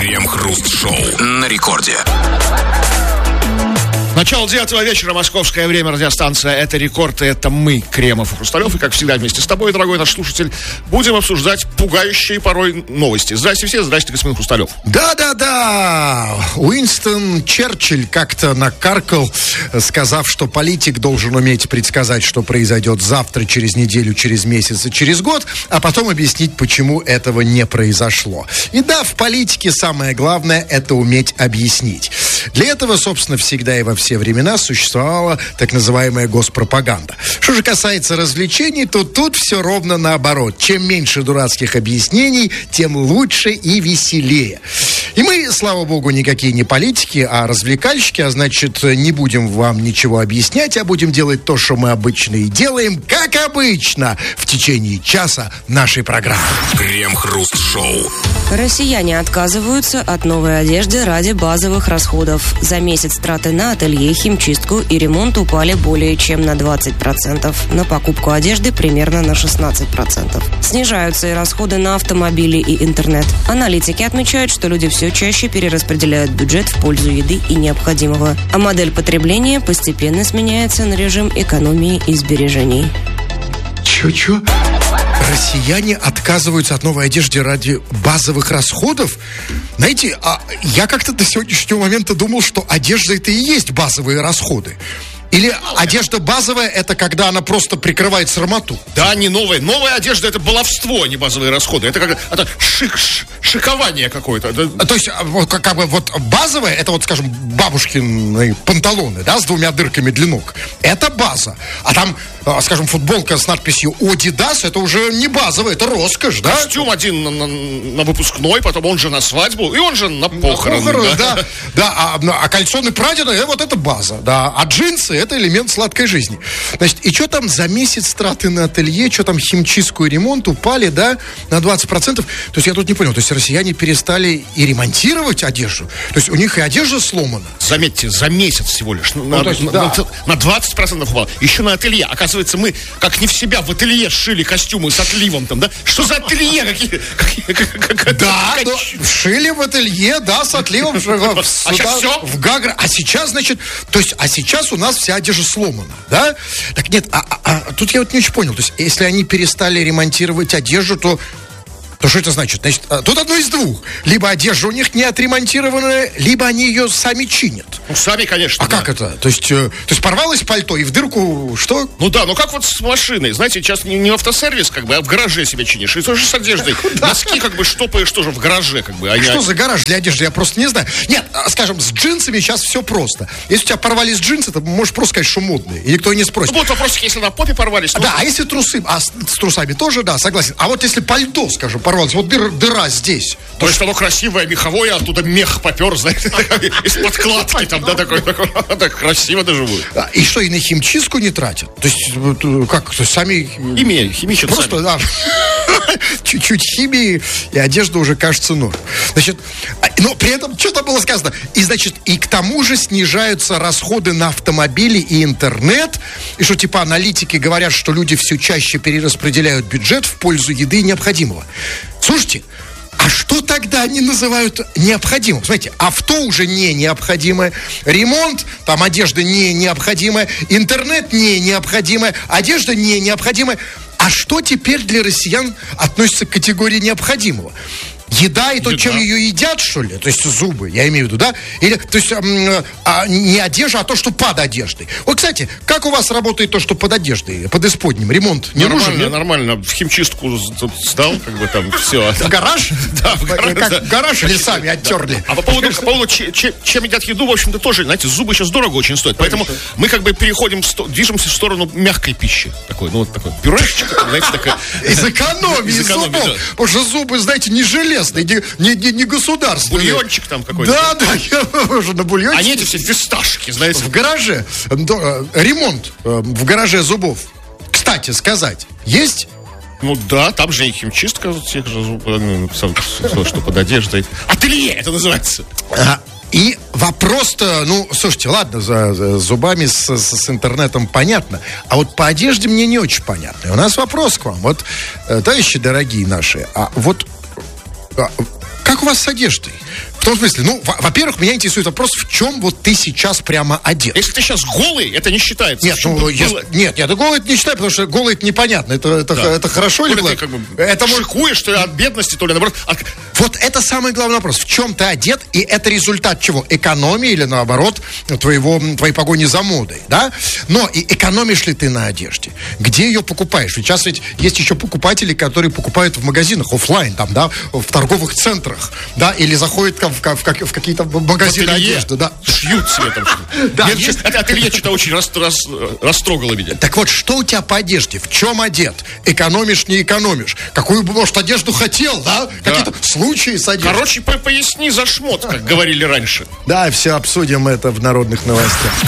Крем-хруст-шоу на рекорде. Начало 9 вечера, московское время, радиостанция «Это рекорд», и это мы, Кремов и Хрусталев. И, как всегда, вместе с тобой, дорогой наш слушатель, будем обсуждать пугающие порой новости. Здрасте все, здрасте, господин Хрусталев. Да-да-да, Уинстон Черчилль как-то накаркал, сказав, что политик должен уметь предсказать, что произойдет завтра, через неделю, через месяц и через год, а потом объяснить, почему этого не произошло. И да, в политике самое главное – это уметь объяснить. Для этого, собственно, всегда и во все времена существовала так называемая госпропаганда. Что же касается развлечений, то тут все ровно наоборот. Чем меньше дурацких объяснений, тем лучше и веселее. И мы, слава богу, никакие не политики, а развлекальщики, а значит, не будем вам ничего объяснять, а будем делать то, что мы обычно и делаем, как обычно, в течение часа нашей программы. Крем-хруст-шоу. Россияне отказываются от новой одежды ради базовых расходов. За месяц траты на ателье, химчистку и ремонт упали более чем на 20%. На покупку одежды примерно на 16%. Снижаются и расходы на автомобили и интернет. Аналитики отмечают, что люди все чаще перераспределяют бюджет в пользу еды и необходимого. А модель потребления постепенно сменяется на режим экономии и сбережений. Чё? Россияне отказываются от новой одежды ради базовых расходов? Знаете, я как-то до сегодняшнего момента думал, что одежда это и есть базовые расходы. Или одежда базовая, это когда она просто прикрывает срамоту? Да, не новая. Новая одежда – это баловство, а не базовые расходы. Это как это шикование какое-то. То есть, как бы вот базовая, это вот, скажем, бабушкины панталоны, да, с двумя дырками для ног. Это база. А там, скажем, футболка с надписью «Адидас» – это уже не базовая, это роскошь, да? Костюм один на выпускной, потом он же на свадьбу, и он же на похороны. Да. А кальсоны прадеда – вот это база, да. А джинсы – это элемент сладкой жизни. Значит, и что там за месяц траты на ателье, что там химчистку и ремонт упали, да, на 20%? То есть я тут не понял, то есть россияне перестали и ремонтировать одежду? То есть у них и одежда сломана? Заметьте, за месяц всего лишь. На 20% упало. Еще на ателье. Оказывается, мы как не в себя в ателье сшили костюмы с отливом там, да? Что за ателье? Да, шили в ателье, да, с отливом. А сейчас все? В Гагра. А сейчас, значит, то есть, а сейчас у нас вся одежда сломана, да? Так нет, тут я вот не очень понял. То есть, если они перестали ремонтировать одежду, то что это значит? Значит, тут одно из двух. Либо одежда у них не отремонтированная, либо они ее сами чинят. Ну, сами, конечно. А да. Как это? То есть порвалось пальто и в дырку что? Ну да, ну как вот с машиной. Знаете, сейчас не автосервис, как бы, а в гараже себя чинишь. И тоже с одеждой. Носки, как бы, штопаешь тоже в гараже, как бы. Что за гараж для одежды? Я просто не знаю. Нет, скажем, с джинсами сейчас все просто. Если у тебя порвались джинсы, то можешь просто сказать, что модные. И никто не спросит. Ну, вот вопрос, если на попе порвались. Да, а если трусы? А с трусами тоже, да, согласен. А вот если пальто, скажем, порвалось, вот дыра здесь. То есть оно красивое, меховое, оттуда мех попер, знаете, из подкладки там, да, такой, так красиво даже будет. И что, и на химчистку не тратят? То есть, как, то есть сами... Химичат просто, сами. Да, чуть-чуть химии, и одежда уже кажется норм. Значит, но при этом что-то было сказано. И, значит, и к тому же снижаются расходы на автомобили и интернет. И что, типа, аналитики говорят, что люди все чаще перераспределяют бюджет в пользу еды и необходимого. Слушайте, а что тогда они называют необходимым? Смотрите, авто уже не необходимое, ремонт, там одежда не необходимая, интернет не необходимая, одежда не необходимая. А что теперь для россиян относится к категории необходимого? Еда и то, чем ее едят, что ли? То есть зубы, я имею в виду, да? Или, то есть не одежда, а то, что под одеждой. Вот, кстати, как у вас работает то, что под одеждой, под исподним? Ремонт не нужен? Нормально. В химчистку сдал, как бы там все. В гараж? Да, в гараж. Как гараж или сами оттерли? А по поводу чем едят еду, в общем-то, тоже, знаете, зубы сейчас дорого очень стоят. Поэтому мы как бы движемся в сторону мягкой пищи. Такой, ну вот такой пюрешечка, знаете, такая. Из экономии зубов. Потому что зубы, знаете, не железные. Не государственный. Бульончик там какой-то. Да, я уже на бульончик. Они эти все фисташки, знаете. В гараже. Ремонт в гараже зубов. Кстати, сказать, есть? Ну да, там же и химчистка тех же зубов. Что под одеждой. Ателье это называется. И вопрос-то, ну, слушайте, ладно, за зубами с интернетом понятно, а вот по одежде мне не очень понятно. И у нас вопрос к вам. Вот, товарищи дорогие наши, а вот как у вас с одеждой? В том смысле, ну, во-первых, меня интересует вопрос, в чем вот ты сейчас прямо одет. Если ты сейчас голый, это не считается. Нет, нет, голый это не считаю, потому что голый это непонятно. Это хорошо или плохо? Это шикуешь, то ли от бедности, то ли наоборот. Вот это самый главный вопрос. В чем ты одет, и это результат чего? Экономии или наоборот твоей погони за модой, да? Но и экономишь ли ты на одежде? Где ее покупаешь? Ведь сейчас ведь есть еще покупатели, которые покупают в магазинах офлайн, там, да, в торговых центрах, да, или заходят в какие-то магазины одежды, да. Шьют себе там что-то. Да, это ателье что-то очень растрогало меня. Так вот, что у тебя по одежде? В чем одет? Экономишь, не экономишь? Какую бы, может, одежду хотел, да? Какие-то случаи с одеждой. Короче, поясни за шмот, как говорили раньше. Да, все обсудим это в народных новостях.